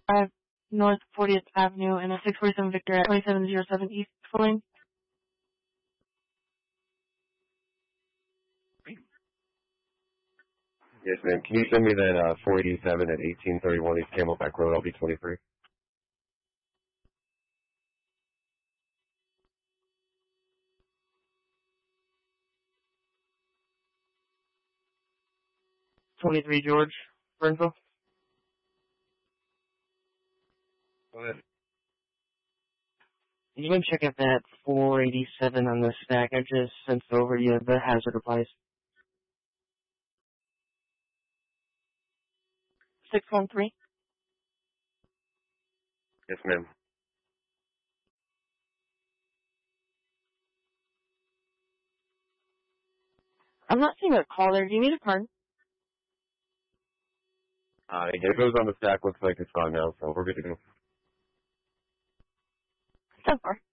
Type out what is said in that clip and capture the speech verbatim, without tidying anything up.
five North fortieth Avenue and a six forty-seven Victor at twenty-seven oh seven East Lane. Yes, ma'am. Can you send me that uh, four eighty-seven at eighteen thirty-one East Camelback Road, L B twenty-three? twenty-three George, Burnsville. Go ahead. You can check out that four eighty-seven on the stack. I just sent over you the hazard applies. six one three. Yes, ma'am. I'm not seeing a call there. Do you need a card? Uh, it goes on the stack. Looks like it's gone now, so we're good to go. So far.